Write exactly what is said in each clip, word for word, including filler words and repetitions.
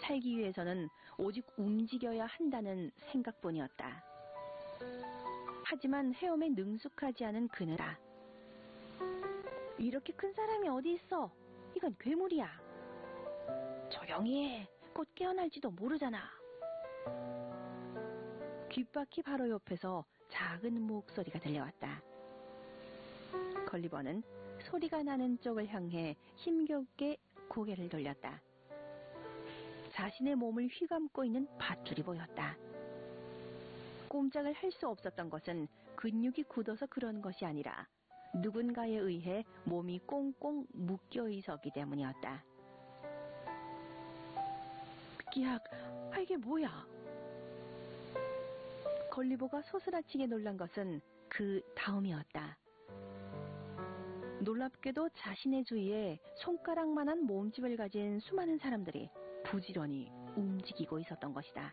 살기 위해서는 오직 움직여야 한다는 생각뿐이었다. 하지만 헤엄에 능숙하지 않은 그느라 이렇게 큰 사람이 어디 있어? 이건 괴물이야. 조용히 해. 곧 깨어날지도 모르잖아. 귓바퀴 바로 옆에서 작은 목소리가 들려왔다. 걸리버는 소리가 나는 쪽을 향해 힘겹게 고개를 돌렸다. 자신의 몸을 휘감고 있는 밧줄이 보였다. 꼼짝을 할 수 없었던 것은 근육이 굳어서 그런 것이 아니라 누군가에 의해 몸이 꽁꽁 묶여 있었기 때문이었다. 기악, 아, 이게 뭐야? 걸리버가 소스라치게 놀란 것은 그 다음이었다. 놀랍게도 자신의 주위에 손가락만한 몸집을 가진 수많은 사람들이 부지런히 움직이고 있었던 것이다.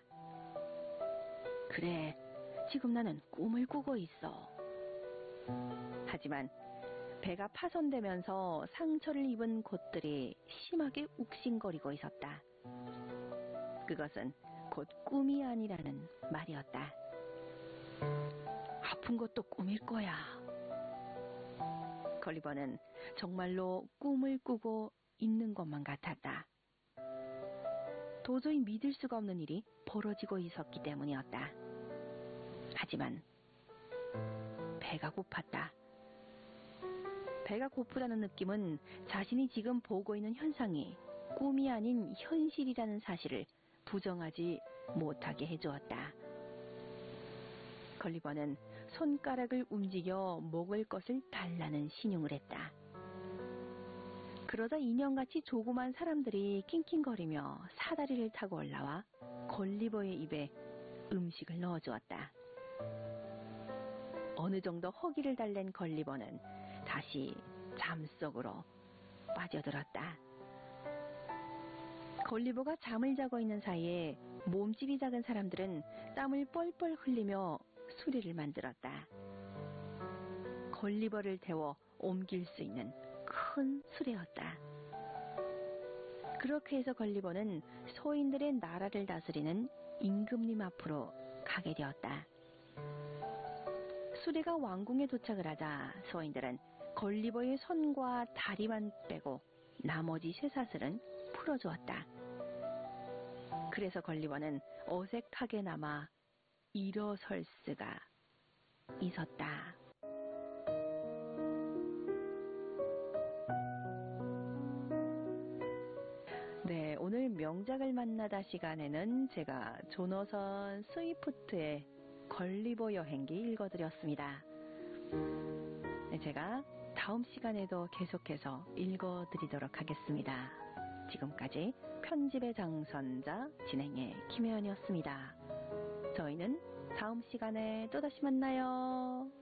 그래, 지금 나는 꿈을 꾸고 있어. 하지만 배가 파손되면서 상처를 입은 곳들이 심하게 욱신거리고 있었다. 그것은 곧 꿈이 아니라는 말이었다. 아픈 것도 꿈일 거야. 걸리버는 정말로 꿈을 꾸고 있는 것만 같았다. 도저히 믿을 수가 없는 일이 벌어지고 있었기 때문이었다. 하지만 배가 고팠다. 배가 고프다는 느낌은 자신이 지금 보고 있는 현상이 꿈이 아닌 현실이라는 사실을 부정하지 못하게 해주었다. 걸리버는 손가락을 움직여 먹을 것을 달라는 신용을 했다. 그러자 인형같이 조그만 사람들이 낑낑거리며 사다리를 타고 올라와 걸리버의 입에 음식을 넣어주었다. 어느 정도 허기를 달랜 걸리버는 다시 잠속으로 빠져들었다. 걸리버가 잠을 자고 있는 사이에 몸집이 작은 사람들은 땀을 뻘뻘 흘리며 수리를 만들었다. 걸리버를 태워 옮길 수 있는 큰 수레였다. 그렇게 해서 걸리버는 소인들의 나라를 다스리는 임금님 앞으로 가게 되었다. 수레가 왕궁에 도착을 하자 소인들은 걸리버의 손과 다리만 빼고 나머지 쇠사슬은 풀어주었다. 그래서 걸리버는 어색하게나마 일어설 수가 있었다. 네, 오늘 명작을 만나다 시간에는 제가 조너선 스위프트의 걸리버 여행기 읽어드렸습니다. 네, 제가 다음 시간에도 계속해서 읽어드리도록 하겠습니다. 지금까지 편집의 장선자 진행의 김혜연이었습니다. 저희는 다음 시간에 또다시 만나요.